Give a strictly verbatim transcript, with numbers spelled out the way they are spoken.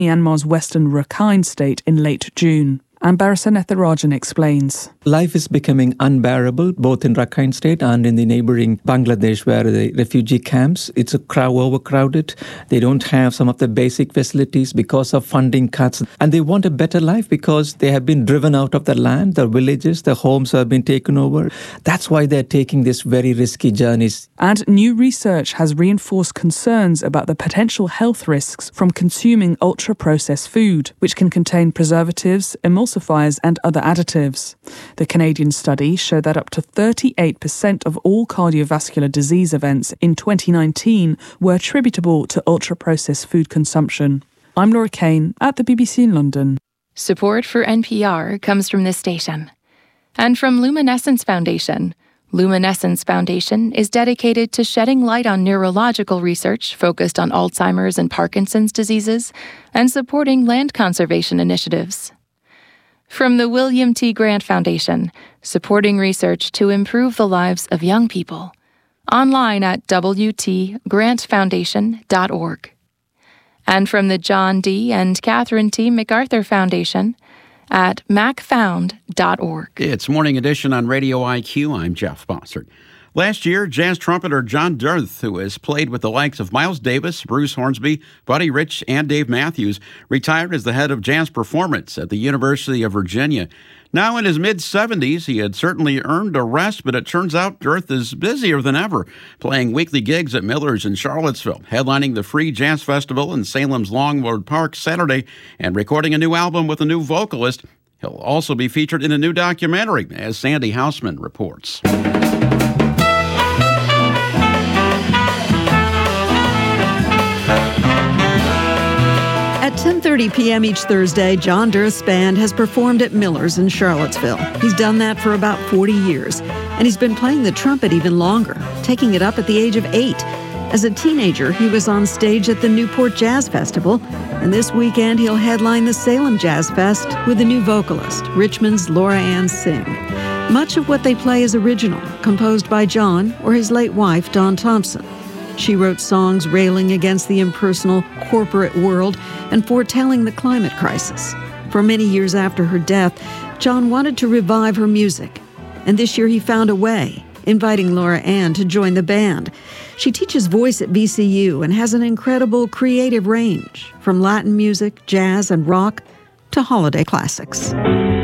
Myanmar's western Rakhine state in late June. Ambarasa Netharajan explains. Life is becoming unbearable, both in Rakhine State and in the neighboring Bangladesh, where the refugee camps, it's a crowd overcrowded. They don't have some of the basic facilities because of funding cuts. And they want a better life because they have been driven out of their land, their villages, their homes have been taken over. That's why they're taking this very risky journeys. And new research has reinforced concerns about the potential health risks from consuming ultra-processed food, which can contain preservatives, emulsifiers and other additives. The Canadian study showed that up to thirty-eight percent of all cardiovascular disease events in twenty nineteen were attributable to ultra-processed food consumption. I'm Laura Kane at the B B C in London. Support for N P R comes from this station. And from Luminescence Foundation. Luminescence Foundation is dedicated to shedding light on neurological research focused on Alzheimer's and Parkinson's diseases and supporting land conservation initiatives. From the William T. Grant Foundation, supporting research to improve the lives of young people. Online at w t grant foundation dot org. And from the John D. and Catherine T. MacArthur Foundation at mac found dot org. It's Morning Edition on Radio I Q. I'm Jeff Bossert. Last year, jazz trumpeter John Dirth, who has played with the likes of Miles Davis, Bruce Hornsby, Buddy Rich, and Dave Matthews, retired as the head of jazz performance at the University of Virginia. Now in his mid-seventies, he had certainly earned a rest, but it turns out Dirth is busier than ever, playing weekly gigs at Miller's in Charlottesville, headlining the Free Jazz Festival in Salem's Longwood Park Saturday, and recording a new album with a new vocalist. He'll also be featured in a new documentary, as Sandy Hausman reports. At ten thirty p.m. each Thursday, John Dirth's band has performed at Miller's in Charlottesville. He's done that for about forty years, and he's been playing the trumpet even longer, taking it up at the age of eight. As a teenager, he was on stage at the Newport Jazz Festival, and this weekend he'll headline the Salem Jazz Fest with a new vocalist, Richmond's Laura Ann Singh. Much of what they play is original, composed by John or his late wife, Dawn Thompson. She wrote songs railing against the impersonal corporate world and foretelling the climate crisis. For many years after her death, John wanted to revive her music. And this year he found a way, inviting Laura Ann to join the band. She teaches voice at V C U and has an incredible creative range, from Latin music, jazz, and rock to holiday classics.